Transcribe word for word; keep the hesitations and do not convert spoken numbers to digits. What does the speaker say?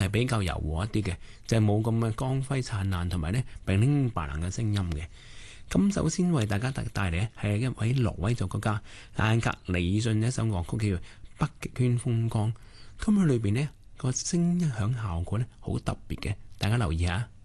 比較柔和一啲嘅，就係冇咁嘅光輝燦爛同埋咧冰冰白藍嘅聲音嘅。咁首先為大家帶帶嚟咧係一位挪威作曲家艾格里遜一首樂曲叫《北極圈風光》。咁佢裏邊呢個聲音響效果咧好特別嘅，大家留意下。